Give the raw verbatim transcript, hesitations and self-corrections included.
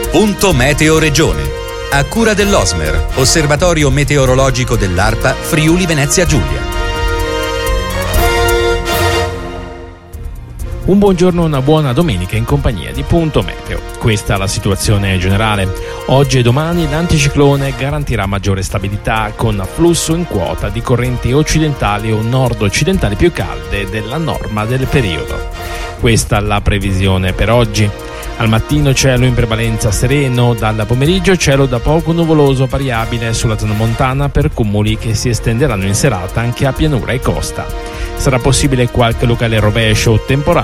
Punto Meteo Regione. A cura dell'Osmer, Osservatorio Meteorologico dell'ARPA Friuli Venezia Giulia. Un buongiorno e una buona domenica in compagnia di Punto Meteo. Questa è la situazione generale. Oggi e domani l'anticiclone garantirà maggiore stabilità con afflusso in quota di correnti occidentali o nord-occidentali più calde della norma del periodo. Questa è la previsione per oggi. Al mattino cielo in prevalenza sereno, dal pomeriggio cielo da poco nuvoloso variabile sulla zona montana per cumuli che si estenderanno in serata anche a pianura e costa. Sarà possibile qualche locale rovescio o temporale